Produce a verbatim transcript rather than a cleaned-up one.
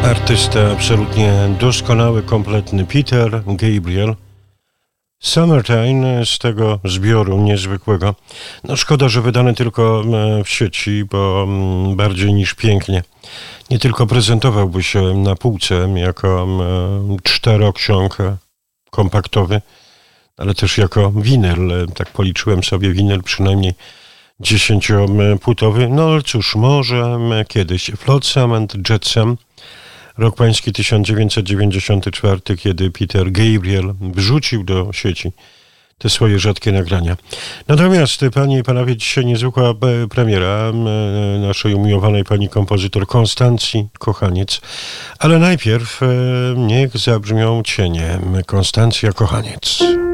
Artysta absolutnie doskonały, kompletny Peter Gabriel. Summertime z tego zbioru niezwykłego. No szkoda, że wydany tylko w sieci, bo bardziej niż pięknie. Nie tylko prezentowałby się na półce jako czteroksiąg kompaktowy, ale też jako winyl. Tak policzyłem sobie, winyl przynajmniej dziesięciopłytowy. No ale cóż, może kiedyś. Flotsam and Jetsam. Rok pański tysiąc dziewięćset dziewięćdziesiąty czwarty, kiedy Peter Gabriel wrzucił do sieci te swoje rzadkie nagrania. Natomiast, panie i panowie, dzisiaj niezwykła premiera naszej umiłowanej pani kompozytor Konstancji Kochaniec. Ale najpierw niech zabrzmią cienie. Konstancja Kochaniec.